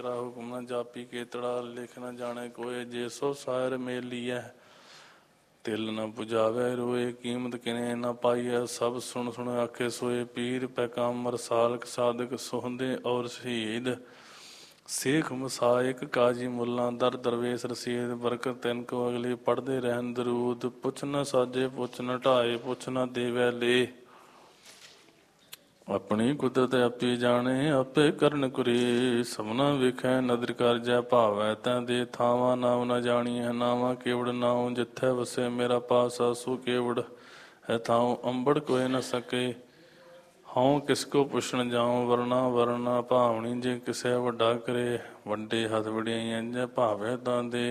तेरा हुक्म न जापी केतड़ा, लिख न जाने कोय जे सो सायर मेलिया। तिल न पुजावे रोए कीमत किने न पाइय, सब सुन सुन आखे सोए पीर पैकामर सालक साधक सोहदे और शहीद। सेख मसायक काजी मुल्ला दर दरवेश रसीद, बरकत तिनको अगली पढ़दे रहन दरूद। पुछ न साजे पुछ न ढाए पुछ न देवै ले, अपनी कुदरत आपी जाने आपे करन कुरी। सबना वेखै नदर कर जै भावै तै दे, थावा नाम न जानिए नावा केवड़ नाउ। जिथै वसे मेरा पासा सो केवड़ है थाउ, अंबड़ कोय न सके हऊँ किसको पुछण जाऊँ। वरना वरना भावनी जे किसै वड्डा करे, वड्डे हथ वड्याइयां जै भावै तां दे।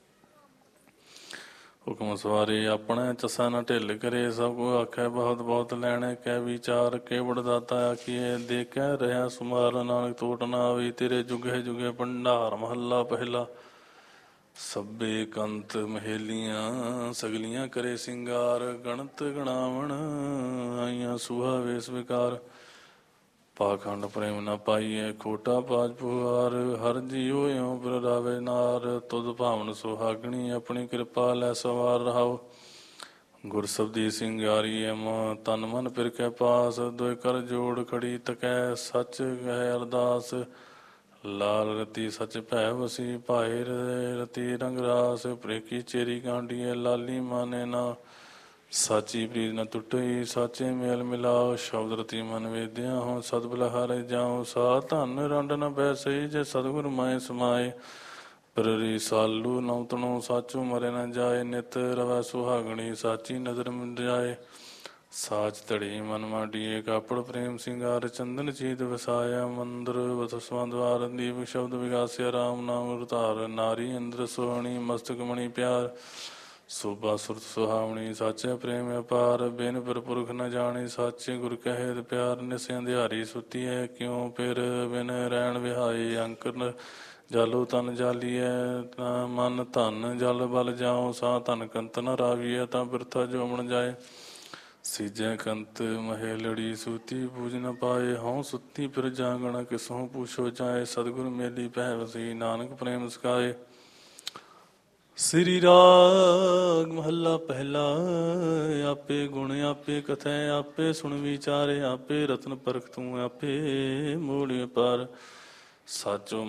हुक्म सवारे अपने चसा न ढिल करे, सब को आखै बहुत बहुत लैणे कै विचार। केवड़ दाता आखिए देखै रहा सुमार, नानक टोट न आवे तेरे जुगे जुगे भंडार। महला पहला। सब्बे कंत महेलियां सगलियां करे सिंगार, गणत गणावण आइयां सुहा वेश विकार। पाखंड प्रेम न पाइए खोटा पाज पुहार, हर जियो यों प्ररावे नार। तुद भावन सुहागणी अपनी कृपा लै सवार रहाओ, गुर सब्दी सिंगारी मां तन मन पिरकै पास। दोय कर जोड़ खड़ी तकै सच कह अरदास, लाल रति सच भै वसी भाए रति रंग रास। प्रेकी चेरी गांडिए लाली माने ना, साची प्रीत न टुटई साचे मेल मिलाओ। शब्द रति मन वेद्या हो सतबल हारे जाओ, सा धन रंड न बैसई जे सतगुर माए समाए। प्ररी सालू नौतणो साचो मरे न जाए, नित रवै सुहागणी साची नजर मिल जाए। साच धड़ी मन माडिए कापड़ प्रेम सिंगार, चंदन चीत वसाया मंਦਰ वसुआ द्वार। दीप शब्द विगासिया राम नाम उतार, नारी इंद्र सोहणी मस्तक मणि प्यार। शोभा सुरत सुहावणी साचे प्रेम अपार, बिन पर पुरख न जाने साचे गुर कहे प्यार। निस अंधियारी सुती है क्यों फिर, बिन रैन विहाई अंकर जालो तन जालिए। मन धन जल बल जाओ, सा धन कंत न राविए ता बिरथा जोमण जाए। सीजै कंत महे लड़ी सूती पूज न पाए, हूँ सुती फिर जागण किसों पूछो जाए। सतगुर मेली पै वसी नानक प्रेम सिखाए। श्री राग महला पहला। आपे गुण आपे कथै आपे सुन विचारे, आपे रतन परख तू आपे मोड़ पर। साचो